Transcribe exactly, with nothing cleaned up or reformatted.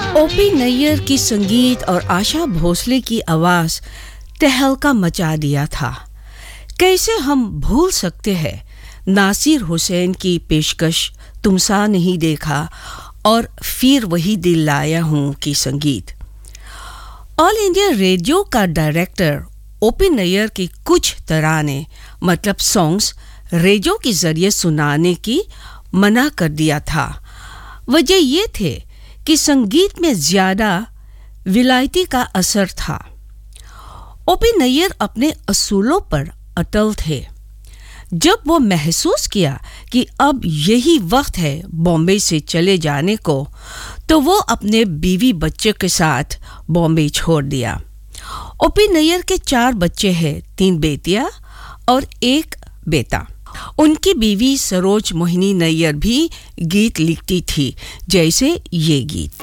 ओपी नैयर की संगीत और आशा भोसले की आवाज तहलका मचा दिया था। कैसे हम भूल सकते हैं नासिर हुसैन की पेशकश तुम सा नहीं देखा और फिर वही दिल लाया हूं की संगीत। ऑल इंडिया रेडियो का डायरेक्टर ओपी नैयर की कुछ तराने मतलब सॉन्ग्स रेडियो के जरिए सुनाने की मना कर दिया था। वजह ये थे कि संगीत में ज्यादा विलायती का असर था। ओपी नैयर अपने असूलों पर अटल थे। जब वो महसूस किया कि अब यही वक्त है बॉम्बे से चले जाने को, तो वो अपने बीवी बच्चे के साथ बॉम्बे छोड़ दिया। ओपी नैयर के चार बच्चे हैं, तीन बेटियां और एक बेटा। उनकी बीवी सरोज मोहिनी नैयर भी गीत लिखती थी, जैसे ये गीत।